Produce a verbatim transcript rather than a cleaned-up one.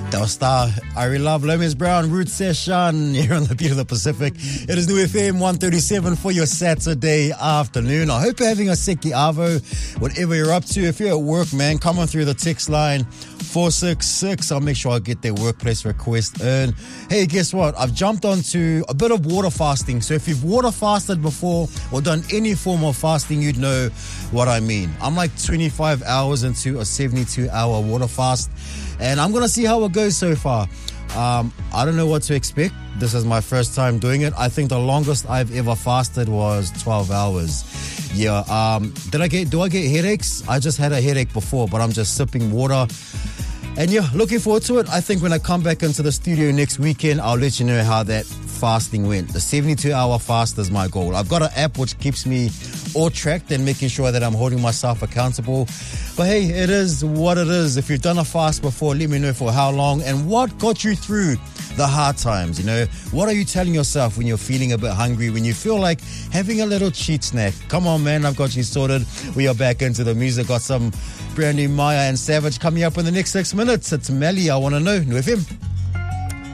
That was Star, Ari Love, Lomas Brown, Root Session here on the Beat of the Pacific. It is New F M one thirty-seven for your Saturday afternoon. I hope you're having a Seki Avo, whatever you're up to. If you're at work, man, come on through the text line four six six. I'll make sure I get their workplace request in. Hey, guess what? I've jumped onto a bit of water fasting. So if you've water fasted before or done any form of fasting, you'd know what I mean. I'm like twenty-five hours into a seventy-two hour water fast, and I'm going to see how it goes so far. Um, I don't know what to expect. This is my first time doing it. I think the longest I've ever fasted was twelve hours. Yeah. Um, did I get, do I get headaches? I just had a headache before, but I'm just sipping water. And yeah, looking forward to it. I think when I come back into the studio next weekend, I'll let you know how that fasting went. The seventy-two hour fast is my goal. I've got an app which keeps me all tracked and making sure that I'm holding myself accountable. But hey, it is what it is. If you've done a fast before, let me know for how long and what got you through the hard times. You know, what are you telling yourself when you're feeling a bit hungry, when you feel like having a little cheat snack? Come on, man, I've got you sorted. We are back into the music. Got some brand new Maya and Savage coming up in the next six minutes. It's Melly, I Want to Know, New F M.